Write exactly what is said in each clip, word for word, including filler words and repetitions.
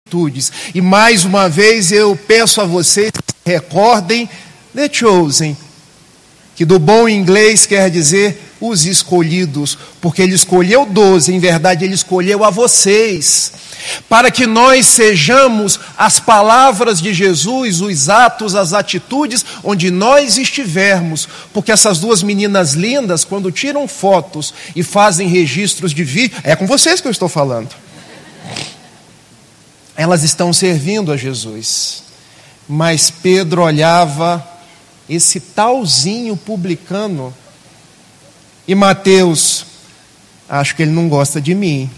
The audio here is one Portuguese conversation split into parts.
atitudes. E mais uma vez eu peço a vocês que recordem The Chosen, que do bom inglês quer dizer os escolhidos, porque ele escolheu doze, em verdade ele escolheu a vocês, para que nós sejamos as palavras de Jesus, os atos, as atitudes, onde nós estivermos, porque essas duas meninas lindas, quando tiram fotos e fazem registros de vídeo, é com vocês que eu estou falando, elas estão servindo a Jesus, mas Pedro olhava esse talzinho publicano, e Mateus, acho que ele não gosta de mim.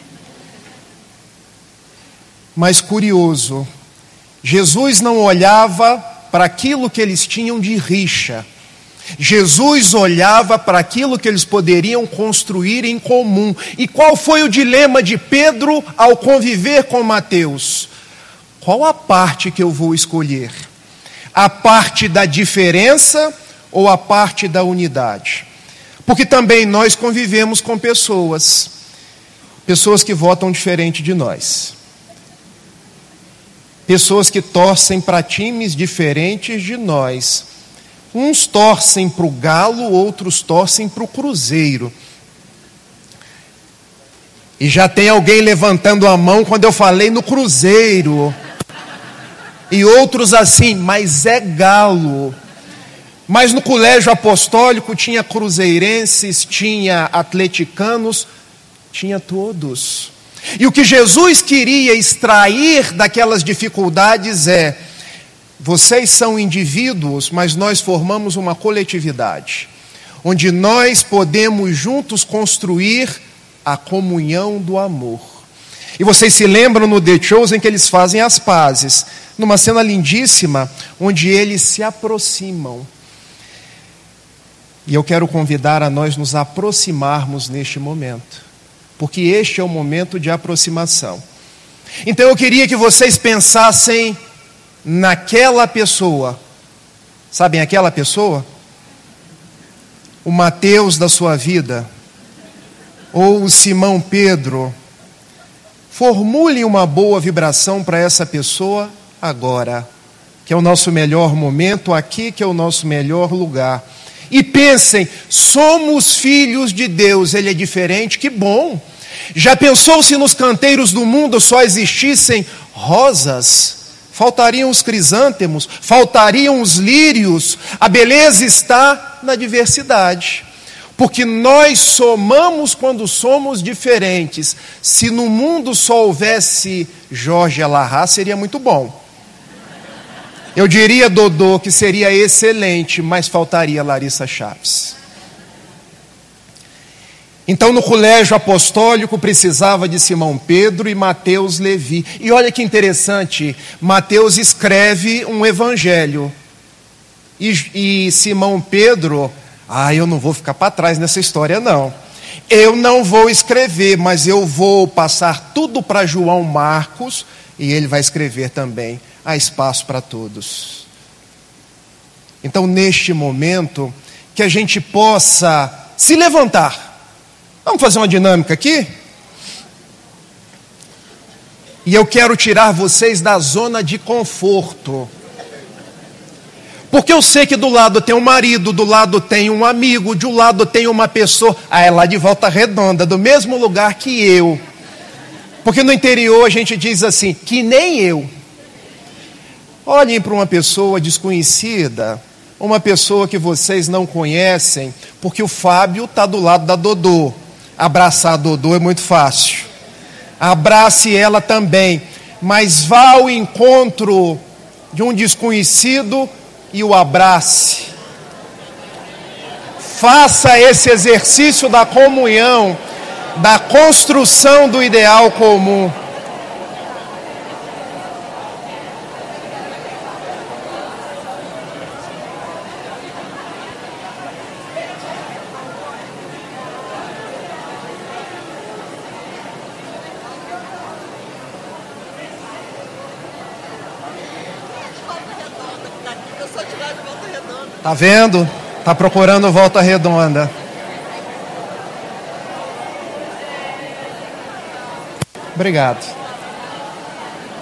Mas curioso, Jesus não olhava para aquilo que eles tinham de rixa. Jesus olhava para aquilo que eles poderiam construir em comum. E qual foi o dilema de Pedro ao conviver com Mateus? Qual a parte que eu vou escolher? A parte da diferença ou a parte da unidade? Porque também nós convivemos com pessoas, pessoas que votam diferente de nós, pessoas que torcem para times diferentes de nós. Uns torcem para o Galo, outros torcem para o Cruzeiro. E já tem alguém levantando a mão quando eu falei no Cruzeiro. E outros assim, mas é Galo. Mas no colégio apostólico tinha cruzeirenses, tinha atleticanos, tinha todos. E o que Jesus queria extrair daquelas dificuldades é: vocês são indivíduos, mas nós formamos uma coletividade, onde nós podemos juntos construir a comunhão do amor. E vocês se lembram no The Chosen que eles fazem as pazes, numa cena lindíssima, onde eles se aproximam. E eu quero convidar a nós nos aproximarmos neste momento, porque este é o momento de aproximação. Então eu queria que vocês pensassem naquela pessoa. Sabem aquela pessoa? O Mateus da sua vida, ou o Simão Pedro. Formule uma boa vibração para essa pessoa agora, que é o nosso melhor momento, aqui que é o nosso melhor lugar. E pensem, somos filhos de Deus, Ele é diferente, que bom. Já pensou se nos canteiros do mundo só existissem rosas? Faltariam os crisântemos, faltariam os lírios. A beleza está na diversidade, porque nós somamos quando somos diferentes. Se no mundo só houvesse Jorge Alahá, seria muito bom. Eu diria, Dodô, que seria excelente, mas faltaria Larissa Chaves. Então, no colégio apostólico, precisava de Simão Pedro e Mateus Levi. E olha que interessante, Mateus escreve um evangelho. E, e Simão Pedro, ah, eu não vou ficar para trás nessa história, não. Eu não vou escrever, mas eu vou passar tudo para João Marcos, e ele vai escrever também. Há espaço para todos. Então, neste momento, que a gente possa se levantar. Vamos fazer uma dinâmica aqui? E eu quero tirar vocês da zona de conforto. Porque eu sei que do lado tem um marido, do lado tem um amigo, de um lado tem uma pessoa. Ah, é lá de Volta Redonda, do mesmo lugar que eu. Porque no interior a gente diz assim, que nem eu. Olhem para uma pessoa desconhecida, uma pessoa que vocês não conhecem, porque o Fábio está do lado da Dodô. Abraçar a Dodô é muito fácil. Abrace ela também, mas vá ao encontro de um desconhecido e o abrace. Faça esse exercício da comunhão, da construção do ideal comum. Tá vendo? Tá procurando Volta Redonda. Obrigado.